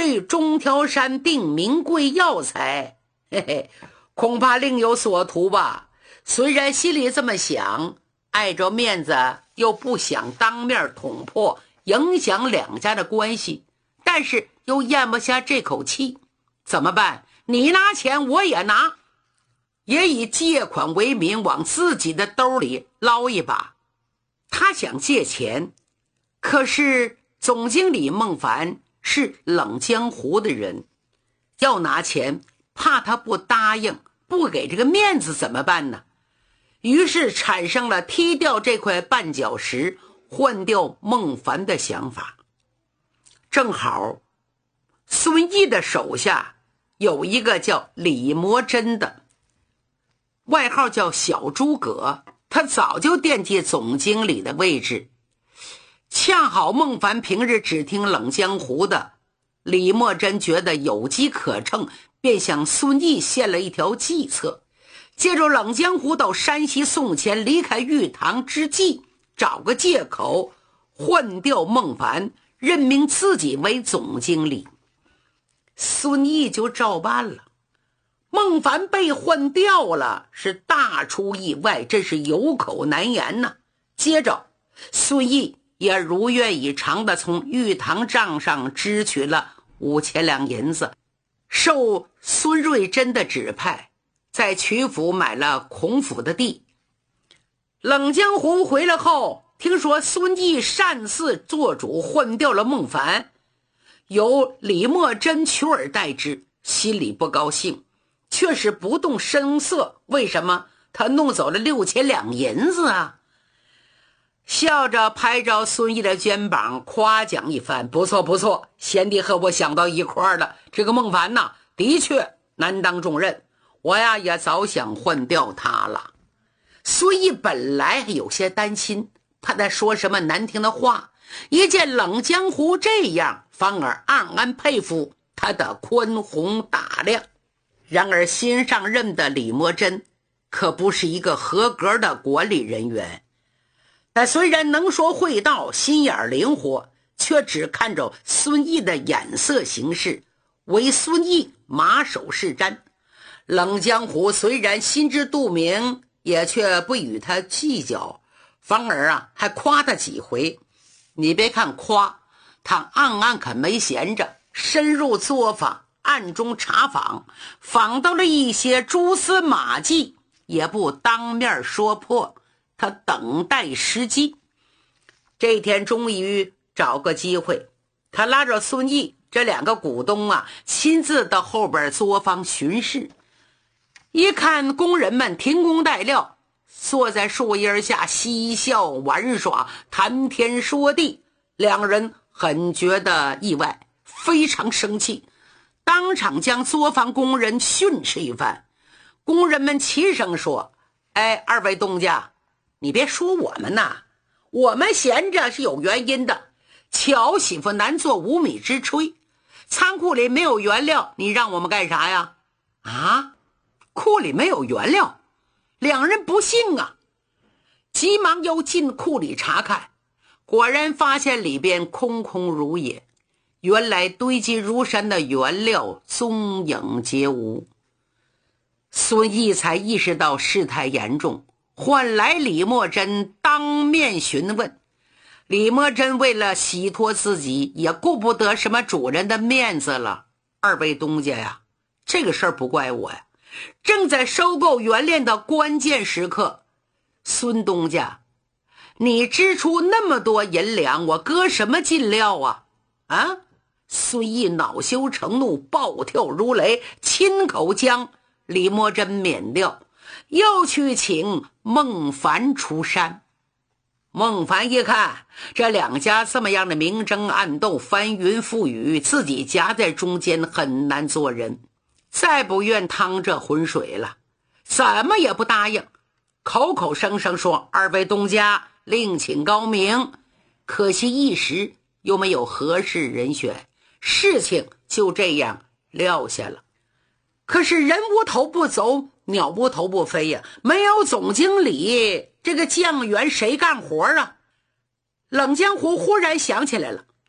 这中条山定名贵药材，嘿嘿，恐怕另有所图吧。虽然心里这么想，碍着面子又不想当面捅破，影响两家的关系，但是又咽不下这口气，怎么办？你拿钱我也拿，也以借款为名往自己的兜里捞一把。他想借钱，可是总经理孟凡是冷江湖的人，要拿钱怕他不答应，不给这个面子怎么办呢？于是产生了踢掉这块绊脚石，换掉孟凡的想法。正好孙毅的手下有一个叫李魔真的，外号叫小诸葛，他早就惦记总经理的位置。恰好孟凡平日只听冷江湖的，李莫真觉得有机可乘，便向孙毅献了一条计策，借着冷江湖到山西送钱离开玉堂之际，找个借口换掉孟凡，任命自己为总经理。孙毅就照办了。孟凡被换掉了，是大出意外，真是有口难言呐。接着孙毅也如愿以偿地从玉堂账上支取了5000两银子，受孙瑞珍的指派，在曲阜买了孔府的地。冷江湖回来后，听说孙毅擅自做主换掉了孟凡，由李莫真取而代之，心里不高兴，却是不动声色。为什么？他弄走了6000两银子啊！笑着拍着孙毅的肩膀夸奖一番，不错不错，贤弟和我想到一块儿了，这个孟凡呐，的确难当重任，我呀也早想换掉他了。孙毅本来有些担心，怕他说什么难听的话，一见冷江湖这样，反而暗暗佩服他的宽宏大量。然而新上任的李莫真可不是一个合格的管理人员，但虽然能说会道，心眼灵活，却只看着孙毅的眼色行事，为孙毅马首是瞻。冷江湖虽然心知肚明，也却不与他计较，反而还夸他几回。你别看夸，他暗暗可没闲着，深入作坊，暗中查访，访到了一些蛛丝马迹，也不当面说破，他等待时机。这天终于找个机会，他拉着孙毅这2个股东亲自到后边作坊巡视。一看工人们停工待料，坐在树荫下嬉笑玩耍，谈天说地，两人很觉得意外，非常生气，当场将作坊工人训斥一番。工人们齐声说：二位东家，你别说我们呐，我们闲着是有原因的，巧媳妇难做无米之炊，仓库里没有原料，你让我们干啥呀？库里没有原料？两人不信急忙又进库里查看，果然发现里边空空如也，原来堆积如山的原料踪影皆无。孙毅才意识到事态严重，唤来李莫真当面询问。李莫真为了洗脱自己，也顾不得什么主人的面子了。二位东家呀，这个事儿不怪我呀，正在收购原料的关键时刻，孙东家，你支出那么多银两，我搁什么进料啊？孙毅恼羞成怒，暴跳如雷，亲口将李莫真免掉，又去请孟凡出山。孟凡一看这两家这么样的明争暗斗，翻云覆雨，自己夹在中间很难做人，再不愿趟这浑水了，怎么也不答应，口口声声说二位东家另请高明，可惜一时又没有合适人选，事情就这样撂下了。可是人无头不走，鸟无头不飞呀，没有总经理，这个酱园谁干活啊？冷江湖忽然想起来了，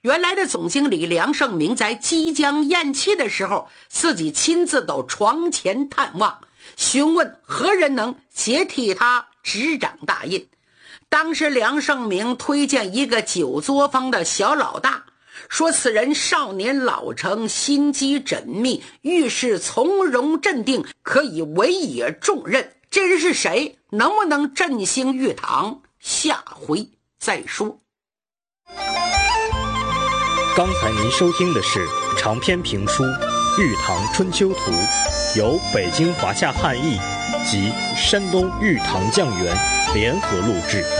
原来的总经理梁胜明在即将咽气的时候，自己亲自到床前探望，询问何人能接替他执掌大印。当时梁胜明推荐一个酒作坊的小老大，说此人少年老成，心机缜密，遇事从容镇定，可以委以重任。这人是谁？能不能振兴玉堂？下回再说。 刚才您收听的是长篇评书《玉堂春秋图》，由北京华夏汉译及山东玉堂酱园联合录制。